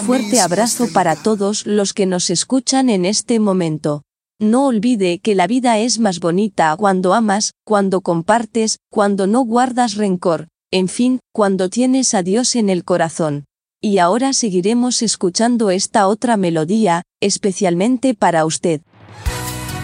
fuerte abrazo para todos los que nos escuchan en este momento. No olvide que la vida es más bonita cuando amas, cuando compartes, cuando no guardas rencor, en fin, cuando tienes a Dios en el corazón. Y ahora seguiremos escuchando esta otra melodía, especialmente para usted.